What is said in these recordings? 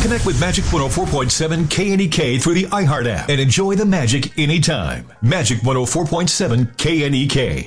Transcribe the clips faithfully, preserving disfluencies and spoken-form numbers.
Connect with Magic one oh four point seven K N E K through the iHeart app and enjoy the magic anytime. Magic one oh four point seven K N E K.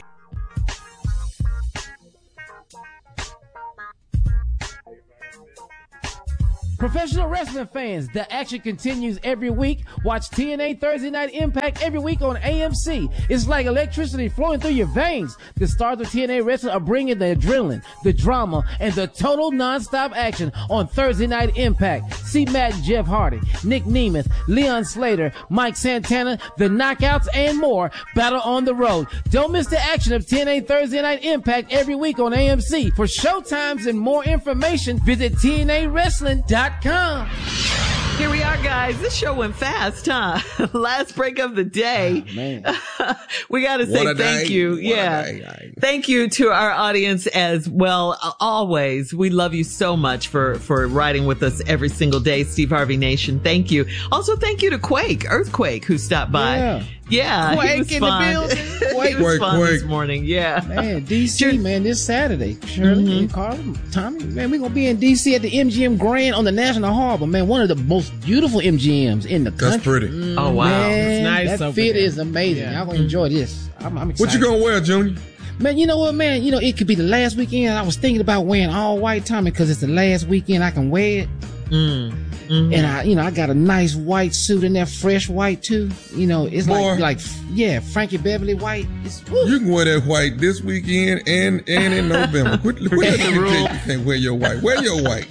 Professional wrestling fans, the action continues every week. Watch T N A Thursday Night Impact every week on A M C. It's like electricity flowing through your veins. The stars of T N A Wrestling are bringing the adrenaline, the drama, and the total non-stop action on Thursday Night Impact. See Matt and Jeff Hardy, Nick Nemeth, Leon Slater, Mike Santana, the Knockouts, and more battle on the road. Don't miss the action of T N A Thursday Night Impact every week on A M C. For showtimes and more information, visit T N A wrestling dot com. Here we are, guys. This show went fast, huh? Last break of the day. Oh, man. We got to say thank day. you. What yeah. Thank you to our audience as well. Always. We love you so much for, for riding with us every single day. Steve Harvey Nation. Thank you. Also, thank you to Quake, Earthquake, who stopped by. Yeah. Yeah, Quake he was in fun. the building. He was Quake, fun Quake. this morning. Yeah. Man, D C, man, this Saturday. Shirley Mm-hmm. and Carl, Tommy, man, we're going to be in D C at the M G M Grand on the National Harbor. Man, one of the most beautiful M G Ms in the country. That's pretty. Oh, wow. Man, It's nice that over fit there. is amazing. Yeah. Y'all going to enjoy this. I'm, I'm excited. What you gonna wear, Junior? Man, you know what, man? You know, it could be the last weekend. I was thinking about wearing all white, Tommy, because it's the last weekend I can wear it. Mm. Mm-hmm. And I, you know, I got a nice white suit in there, fresh white too. You know, it's Boy. like, like, yeah, Frankie Beverly white. It's, woo. You can wear that white this weekend and and in November. Quit, quit Forget letting the me tell you rule. you can't wear your white. Wear your white.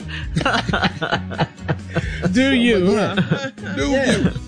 Do you? Yeah. huh? Do Yeah. you?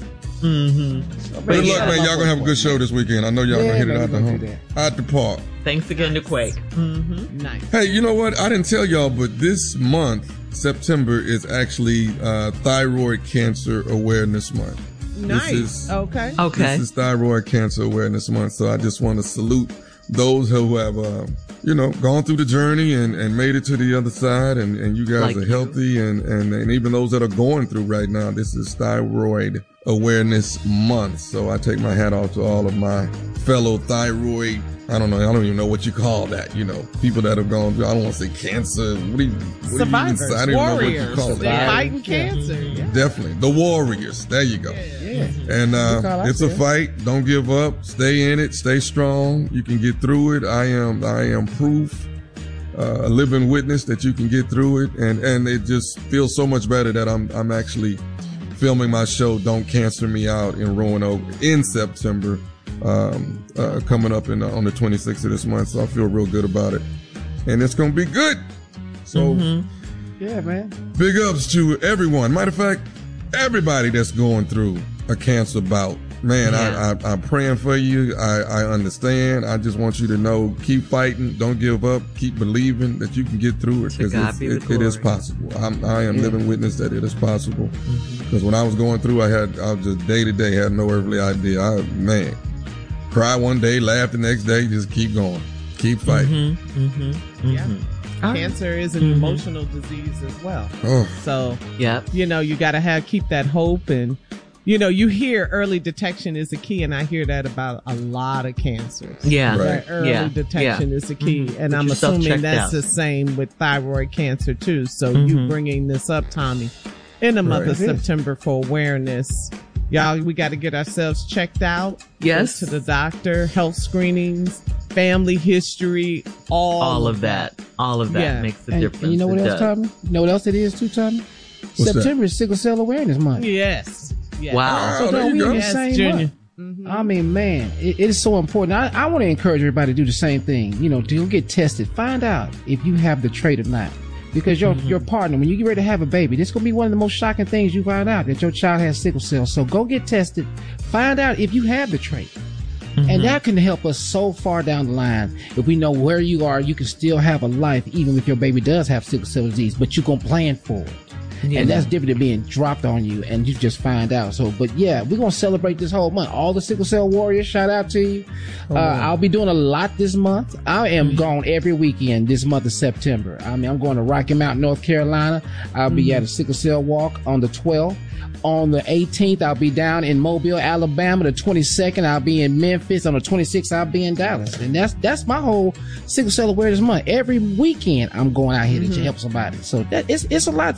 Mm-hmm. Good Yeah. luck, man. Y'all gonna have a good show this weekend. I know y'all Yeah, gonna hit it man, out the we gonna do home, out the park. Thanks again to Quake. Mm-hmm. Nice. Hey, you know what? I didn't tell y'all, but this month, September, is actually uh, Thyroid Cancer Awareness Month. Nice. This is, Okay. Okay. This is Thyroid Cancer Awareness Month, so I just want to salute those who have, uh, you know, gone through the journey and, and made it to the other side, and, and you guys Like are you. healthy, and, and, and even those that are going through right now, this is Thyroid Awareness Month. So I take my hat off to all of my fellow thyroid, I don't know, I don't even know what you call that, you know, people that have gone through, I don't want to say cancer, what do you, what do you even Survivors, say? I don't even know what you warriors, call they're that. fighting cancer. Yeah. Definitely. The warriors. There you go. Yeah. And Good call uh, out it's a there. fight. Don't give up. Stay in it. Stay strong. You can get through it. I am I am proof, uh, a living witness that you can get through it. And and it just feels so much better that I'm I'm actually filming my show Don't Cancer Me Out in Roanoke in September, um, uh, coming up in on the twenty-sixth of this month. So I feel real good about it, and it's gonna be good. So. Yeah, man. Big ups to everyone. Matter of fact, everybody that's going through a cancer bout. Man, Yeah. I, I, I'm praying for you. I, I understand. I just want you to know, keep fighting. Don't give up. Keep believing that you can get through it. To Because God be the it, it is glory. possible. I'm, I am Yeah. living witness that it is possible. Because when I was going through, I had, I was just day to day, had no earthly idea. I, man, cry one day, laugh the next day, just keep going. Keep fighting. Mm-hmm. Mm-hmm. Yeah. All right. Cancer is an Mhm. emotional disease as well. Oh, So, Yep. you know, you got to have keep that hope, and you know, you hear early detection is the key, and I hear that about a lot of cancers. Yeah. Right. That early Yeah. detection Yeah. is the key, Mhm. and Get I'm yourself assuming checked that's out. the same with thyroid cancer too. So Mhm. you bringing this up, Tommy, in the month Right. of September for awareness. Y'all, we got to get ourselves checked out. Yes. Go to the doctor, health screenings, family history, all, All of that. All of that Yeah. makes the And, difference. and you know what It else, does. Tommy? You know what else it is too, Tommy? What's September is Sickle Cell Awareness Month. Yes. yes. Wow. Oh, So there no, you we go. in the Yes, same Junior. month. Mhm. I mean, man, it, it is so important. I, I want to encourage everybody to do the same thing. You know, to go get tested. Find out if you have the trait or not. Because your your partner, when you get ready to have a baby, this is going to be one of the most shocking things you find out, that your child has sickle cell. So go get tested. Find out if you have the trait. And that can help us so far down the line. If we know where you are, you can still have a life, even if your baby does have sickle cell disease, but you can plan for it. Yeah. And that's different than being dropped on you and you just find out. So, but yeah, we're going to celebrate this whole month. All the sickle cell warriors, shout out to you. Uh, I'll be doing a lot this month. I am gone every weekend this month of September. I mean, I'm going to Rocky Mount, North Carolina. I'll be at a sickle cell walk on the twelfth. On the eighteenth, I'll be down in Mobile, Alabama. The twenty-second, I'll be in Memphis. On the twenty-sixth, I'll be in Dallas. And that's that's my whole sickle cell awareness month. Every weekend, I'm going out here to help somebody. So that it's it's a lot of time we got to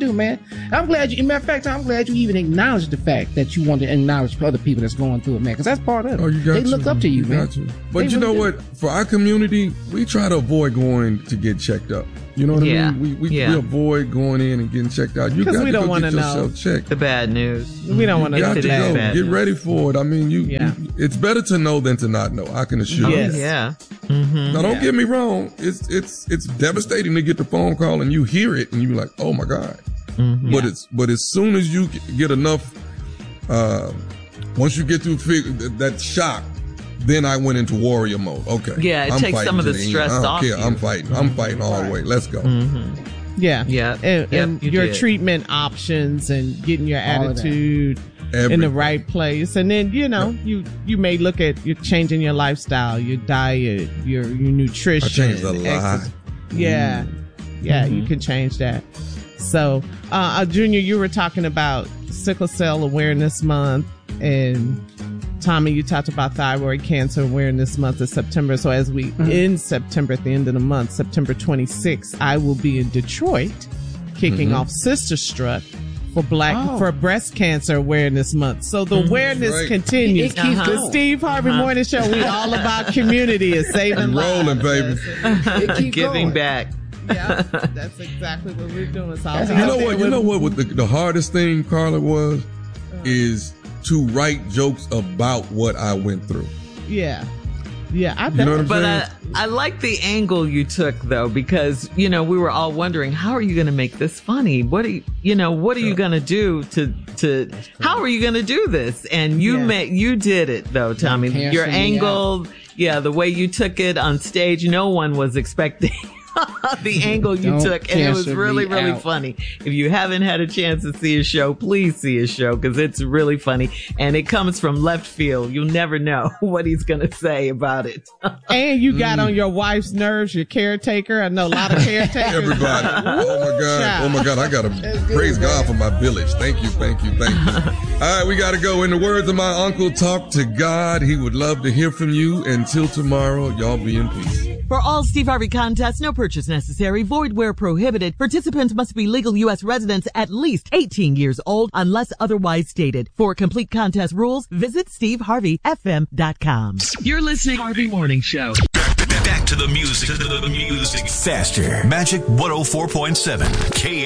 do, man. I'm glad you, in matter of fact, I'm glad you even acknowledge the fact that you want to acknowledge other people that's going through it, man, because that's part of it. Oh, you got they you. look up to you, you man. Got you. But They you know really what? For our community, we try to avoid going to get checked up. You know what Yeah. I mean? We we, Yeah. we avoid going in and getting checked out. You 'Cause got we to don't go wanna get know. yourself checked. The bad news. We don't want to You got know to It is go. bad Get news. ready for it. I mean, you, Yeah. you. It's better to know than to not know. I can assure you. Yes. Yeah. Mm-hmm. Now, don't Yeah. get me wrong. It's it's it's devastating to get the phone call and you hear it and you're like, oh my god. Mm-hmm. But it's but as soon as you get enough, uh, once you get through fig- that shock, then I went into warrior mode. Okay. Yeah, it I'm takes fighting some of the to end. stress I don't off care. you. I'm fighting. I'm fighting all the way. Let's go. Yeah. Yeah. And, Yep, and you your did. treatment options and getting your All of that. attitude in Everything. the right place. And then, you know, you, you may look at you changing your lifestyle, your diet, your, your nutrition. I changed a lot. exercise. Yeah. Yeah, you can change that. So, uh, uh, Junior, you were talking about Sickle Cell Awareness Month, and Tommy, you talked about Thyroid Cancer Awareness Month in September. So as we end September, at the end of the month, September twenty-sixth, I will be in Detroit kicking off Sister Strut for black, Oh. for Breast Cancer Awareness Month. So the awareness Right. continues. It keeps The going. Steve Harvey Morning Show, we all about community and saving lives. Rolling, baby. It keep Giving going. back. Yeah, that's exactly what we're doing. So I'll That's be You out know there what? You with- know what? What the, the hardest thing, Carla, was is to write jokes about what I went through. Yeah. Yeah, I You know what I'm But saying? I, I like the angle you took though, because, you know, we were all wondering, how are you going to make this funny? What are you, you know, what are you going to do to, to, how are you going to do this? And you Yeah. ma- you did it though, Tommy. Cancel Your me angle, yeah, the way you took it on stage, no one was expecting the angle you Don't took, and it was cancel really, me really out. funny. If you haven't had a chance to see a show, please see a show because it's really funny, and it comes from left field. You'll never know what he's going to say about it. And you got on your wife's nerves, your caretaker. I know a lot of caretakers. Everybody. Oh my God. child. Oh my God. I got to praise God for my village. Thank you. Thank you. Thank you. All right. We got to go. In the words of my uncle, talk to God. He would love to hear from you. Until tomorrow, y'all be in peace. For all Steve Harvey contests, no purchase necessary, void where prohibited. Participants must be legal U S residents at least eighteen years old unless otherwise stated. For complete contest rules, visit steve harvey f m dot com. You're listening to Harvey Morning Show. Back to the music. To the music. Faster. Magic one oh four point seven. K